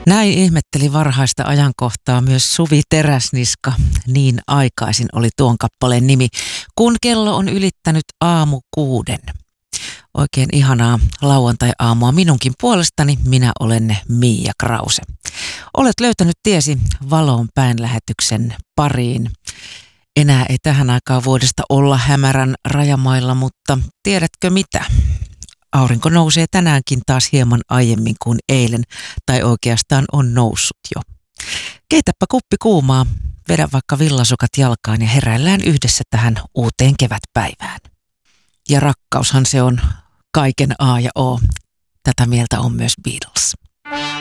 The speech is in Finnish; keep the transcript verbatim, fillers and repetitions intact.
Näin ihmetteli varhaista ajankohtaa myös Suvi Teräsniska. Niin aikaisin oli tuon kappaleen nimi, kun kello on ylittänyt aamu kuuden. Oikein ihanaa lauantai-aamua minunkin puolestani. Minä olen Miia Krause. Olet löytänyt tiesi Valoon päin lähetyksen pariin. Enää ei tähän aikaan vuodesta olla hämärän rajamailla, mutta tiedätkö mitä? Aurinko nousee tänäänkin taas hieman aiemmin kuin eilen, tai oikeastaan on noussut jo. Keitäpä kuppi kuumaa, vedä vaikka villasukat jalkaan ja heräillään yhdessä tähän uuteen kevätpäivään. Ja rakkaushan se on kaiken A ja O. Tätä mieltä on myös Beatles.